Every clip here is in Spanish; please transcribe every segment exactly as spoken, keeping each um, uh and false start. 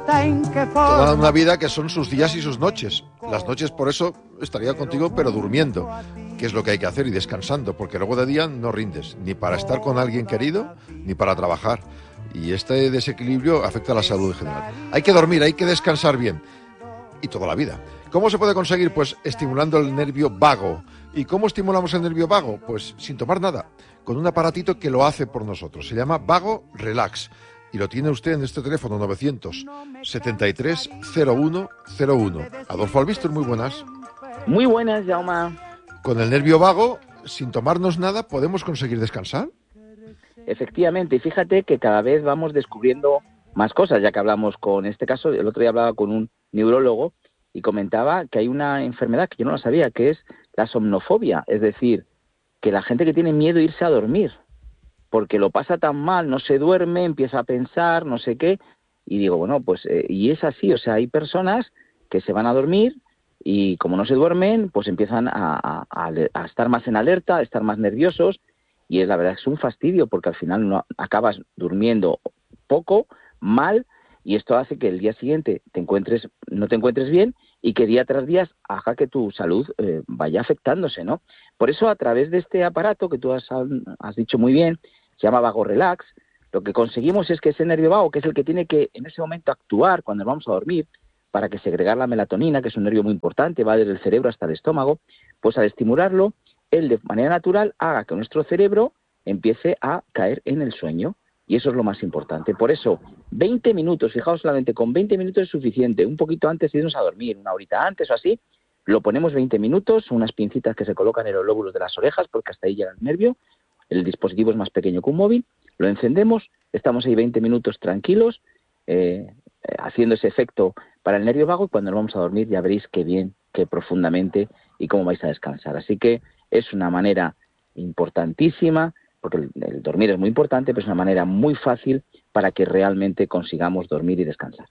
Toda una vida que son sus días y sus noches. Las noches, por eso, estaría contigo, pero durmiendo, que es lo que hay que hacer, y descansando, porque luego de día no rindes, ni para estar con alguien querido, ni para trabajar. Y este desequilibrio afecta a la salud en general. Hay que dormir, hay que descansar bien. Y toda la vida. ¿Cómo se puede conseguir? Pues estimulando el nervio vago. ¿Y cómo estimulamos el nervio vago? Pues sin tomar nada, con un aparatito que lo hace por nosotros. Se llama Vago Relax. Y lo tiene usted en este teléfono novecientos setenta y tres cero uno cero uno. Adolfo Albistur, muy buenas. Muy buenas, Jaume. Con el nervio vago, sin tomarnos nada, ¿podemos conseguir descansar? Efectivamente, y fíjate que cada vez vamos descubriendo más cosas, ya que hablamos con este caso, el otro día hablaba con un neurólogo y comentaba que hay una enfermedad que yo no la sabía, que es la somnofobia, es decir, que la gente que tiene miedo a irse a dormir, porque lo pasa tan mal, no se duerme, empieza a pensar, no sé qué, y digo, bueno, pues, eh, y es así, o sea, hay personas que se van a dormir y como no se duermen, pues empiezan a, a, a estar más en alerta, a estar más nerviosos, y es la verdad, es un fastidio, porque al final no acabas durmiendo poco, mal, y esto hace que el día siguiente te encuentres, no te encuentres bien, y que día tras día haga que tu salud eh, vaya afectándose, ¿no? Por eso, a través de este aparato que tú has, has dicho muy bien, se llama Vago Relax, lo que conseguimos es que ese nervio vago, que es el que tiene que en ese momento actuar cuando nos vamos a dormir, para que segregar la melatonina, que es un nervio muy importante, va desde el cerebro hasta el estómago, pues al estimularlo, él de manera natural haga que nuestro cerebro empiece a caer en el sueño. Y eso es lo más importante. Por eso, veinte minutos, fijaos solamente, con veinte minutos es suficiente. Un poquito antes de irnos a dormir, una horita antes o así, lo ponemos veinte minutos, unas pincitas que se colocan en los lóbulos de las orejas, porque hasta ahí llega el nervio. El dispositivo es más pequeño que un móvil. Lo encendemos, estamos ahí veinte minutos tranquilos, eh, haciendo ese efecto para el nervio vago, y cuando nos vamos a dormir ya veréis qué bien, qué profundamente y cómo vais a descansar. Así que es una manera importantísima, porque el, el dormir es muy importante, pero es una manera muy fácil para que realmente consigamos dormir y descansar.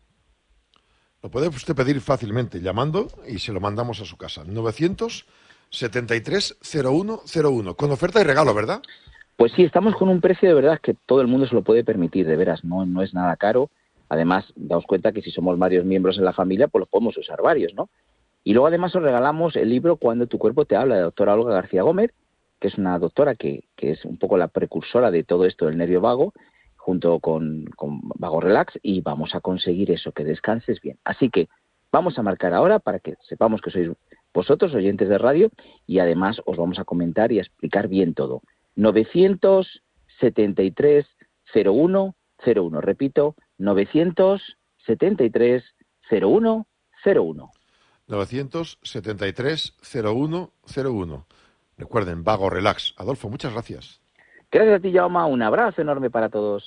Lo puede usted pedir fácilmente llamando y se lo mandamos a su casa. novecientos setenta y tres cero uno cero uno, con oferta y regalo, ¿verdad? Pues sí, estamos con un precio de verdad que todo el mundo se lo puede permitir, de veras, no, no es nada caro. Además, daos cuenta que si somos varios miembros en la familia, pues los podemos usar varios, ¿no? Y luego además os regalamos el libro Cuando tu cuerpo te habla, de la doctora Olga García Gómez, que es una doctora que, que es un poco la precursora de todo esto del nervio vago, junto con, con Vago Relax, y vamos a conseguir eso, que descanses bien. Así que vamos a marcar ahora para que sepamos que sois vosotros, oyentes de radio, y además os vamos a comentar y a explicar bien todo. novecientos setenta y tres cero uno cero uno, repito, novecientos setenta y tres cero uno cero uno. novecientos setenta y tres cero uno cero uno. Recuerden, Vago Relax. Adolfo, muchas gracias. Gracias a ti, Jaume. Un abrazo enorme para todos.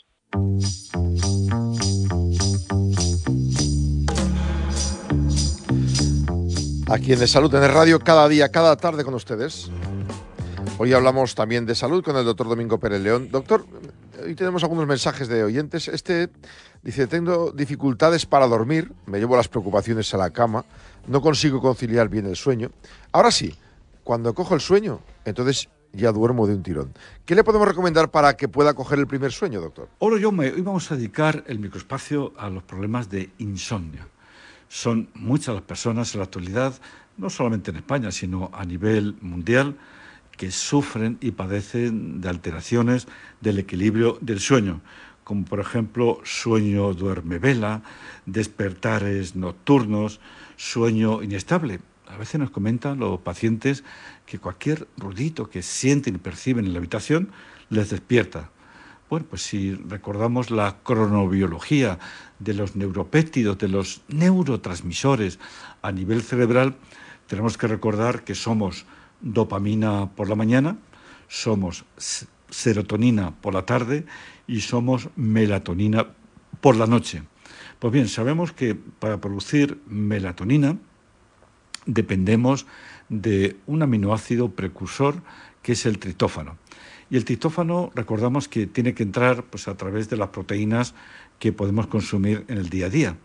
Aquí en De Salud en el Radio, cada día, cada tarde con ustedes. Hoy hablamos también de salud con el doctor Domingo Pérez León. Doctor, hoy tenemos algunos mensajes de oyentes. Este dice, tengo dificultades para dormir, me llevo las preocupaciones a la cama, no consigo conciliar bien el sueño. Ahora sí, cuando cojo el sueño, entonces ya duermo de un tirón. ¿Qué le podemos recomendar para que pueda coger el primer sueño, doctor? Hola, yo me, hoy vamos a dedicar el microespacio a los problemas de insomnio. Son muchas las personas en la actualidad, no solamente en España, sino a nivel mundial, que sufren y padecen de alteraciones del equilibrio del sueño, como por ejemplo sueño duerme-vela, despertares nocturnos, sueño inestable. A veces nos comentan los pacientes que cualquier ruidito que sienten y perciben en la habitación les despierta. Bueno, pues si recordamos la cronobiología de los neuropéptidos, de los neurotransmisores a nivel cerebral, tenemos que recordar que somos dopamina por la mañana, somos serotonina por la tarde y somos melatonina por la noche. Pues bien, sabemos que para producir melatonina dependemos de un aminoácido precursor que es el triptófano. Y el triptófano, recordamos que tiene que entrar pues, a través de las proteínas que podemos consumir en el día a día.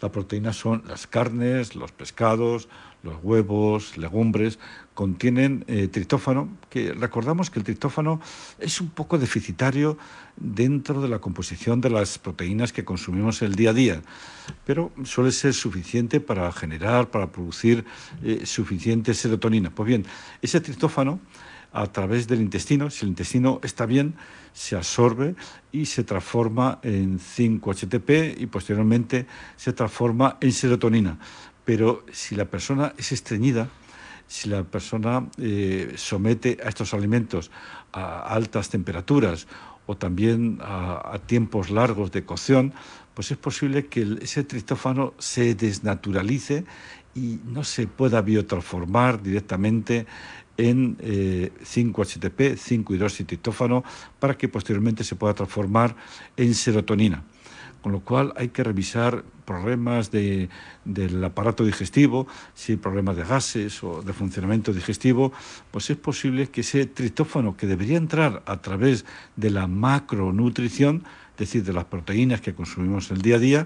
La proteína son las carnes, los pescados, los huevos, legumbres, contienen eh, triptófano, que recordamos que el triptófano es un poco deficitario dentro de la composición de las proteínas que consumimos el día a día, pero suele ser suficiente para generar, para producir eh, suficiente serotonina. Pues bien, ese triptófano, a través del intestino, si el intestino está bien, se absorbe y se transforma en cinco H T P y posteriormente se transforma en serotonina. Pero si la persona es estreñida, si la persona eh, somete a estos alimentos a altas temperaturas o también a, a tiempos largos de cocción, pues es posible que el, ese triptófano se desnaturalice y no se pueda biotransformar directamente en eh, cinco H T P, cinco hidroxitriptófano, para que posteriormente se pueda transformar en serotonina. Con lo cual hay que revisar problemas de, del aparato digestivo, si hay problemas de gases o de funcionamiento digestivo, pues es posible que ese triptófano, que debería entrar a través de la macronutrición, es decir, de las proteínas que consumimos el día a día,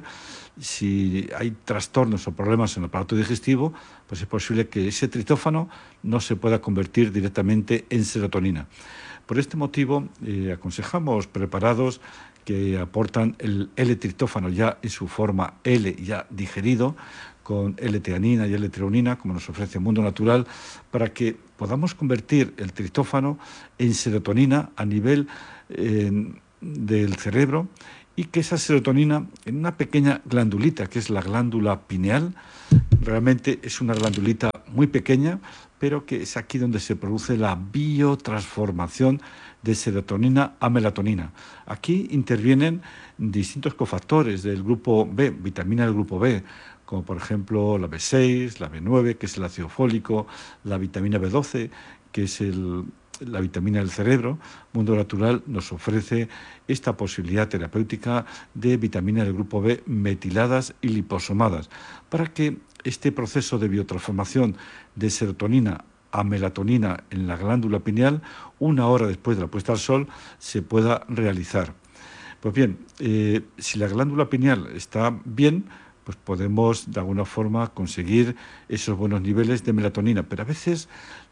si hay trastornos o problemas en el aparato digestivo, pues es posible que ese triptófano no se pueda convertir directamente en serotonina. Por este motivo, eh, aconsejamos preparados que aportan el L-triptófano ya en su forma L, ya digerido, con L-teanina y L-treonina, como nos ofrece Mundo Natural, para que podamos convertir el triptófano en serotonina a nivel eh, del cerebro, y que esa serotonina, en una pequeña glandulita, que es la glándula pineal, realmente es una glandulita muy pequeña, pero que es aquí donde se produce la biotransformación de serotonina a melatonina. Aquí intervienen distintos cofactores del grupo B, vitamina del grupo B, como por ejemplo la B seis, la B nueve, que es el ácido fólico, la vitamina B doce, que es el, la vitamina del cerebro. Mundo Natural nos ofrece esta posibilidad terapéutica de vitaminas del grupo B metiladas y liposomadas, para que este proceso de biotransformación de serotonina a melatonina en la glándula pineal, una hora después de la puesta al sol, se pueda realizar. Pues bien, eh, si la glándula pineal está bien, pues podemos de alguna forma conseguir esos buenos niveles de melatonina. Pero a veces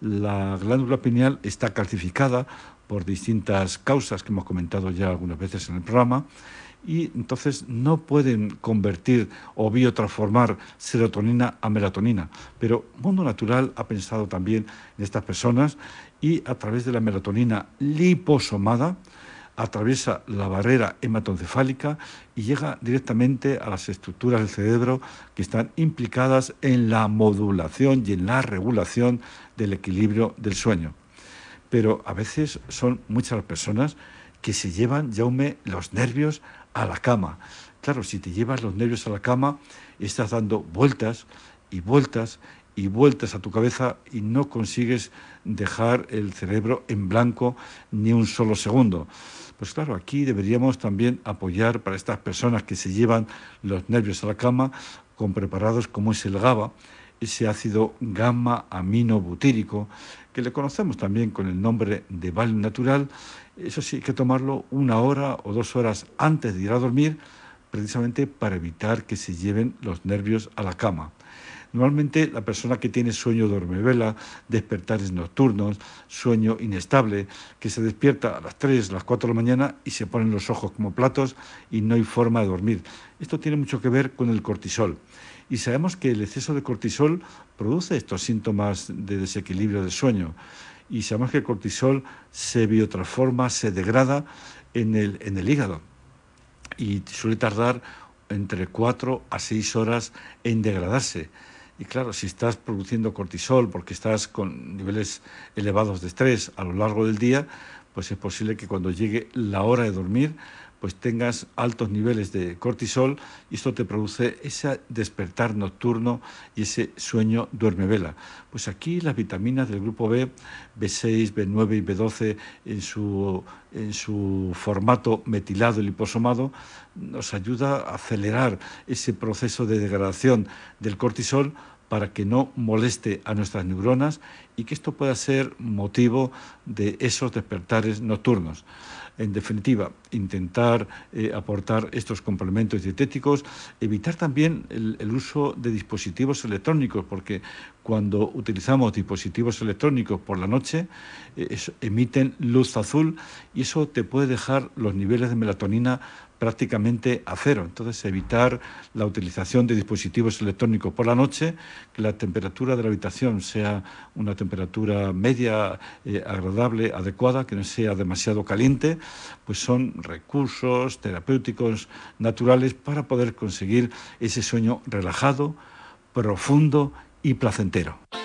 la glándula pineal está calcificada por distintas causas que hemos comentado ya algunas veces en el programa, y entonces no pueden convertir o biotransformar serotonina a melatonina. Pero Mundo Natural ha pensado también en estas personas, y a través de la melatonina liposomada atraviesa la barrera hematoencefálica y llega directamente a las estructuras del cerebro que están implicadas en la modulación y en la regulación del equilibrio del sueño. Pero a veces son muchas las personas que se llevan, Jaume, los nervios a la cama. Claro, si te llevas los nervios a la cama, estás dando vueltas y vueltas y vueltas a tu cabeza y no consigues dejar el cerebro en blanco ni un solo segundo. Pues claro, aquí deberíamos también apoyar para estas personas que se llevan los nervios a la cama con preparados como es el GABA, ese ácido gamma-aminobutírico, que le conocemos también con el nombre de Valium Natural. Eso sí, hay que tomarlo una hora o dos horas antes de ir a dormir, precisamente para evitar que se lleven los nervios a la cama. Normalmente la persona que tiene sueño dormivela, despertares nocturnos, sueño inestable, que se despierta a las tres, a las cuatro de la mañana y se ponen los ojos como platos y no hay forma de dormir. Esto tiene mucho que ver con el cortisol. Y sabemos que el exceso de cortisol produce estos síntomas de desequilibrio del sueño. Y sabemos que el cortisol se biotransforma, se degrada en el, en el hígado. Y suele tardar entre cuatro a seis horas en degradarse. Y claro, si estás produciendo cortisol porque estás con niveles elevados de estrés a lo largo del día, pues es posible que cuando llegue la hora de dormir, pues tengas altos niveles de cortisol, y esto te produce ese despertar nocturno y ese sueño duermevela. Pues aquí las vitaminas del grupo B, B seis, B nueve y B doce, en su, en su formato metilado y liposomado, nos ayuda a acelerar ese proceso de degradación del cortisol para que no moleste a nuestras neuronas y que esto pueda ser motivo de esos despertares nocturnos. En definitiva, intentar eh, aportar estos complementos dietéticos, evitar también el, el uso de dispositivos electrónicos, porque cuando utilizamos dispositivos electrónicos por la noche, eh, es, emiten luz azul y eso te puede dejar los niveles de melatonina prácticamente a cero. Entonces, evitar la utilización de dispositivos electrónicos por la noche, que la temperatura de la habitación sea una temperatura media, eh, agradable, adecuada, que no sea demasiado caliente, pues son recursos terapéuticos naturales para poder conseguir ese sueño relajado, profundo y placentero.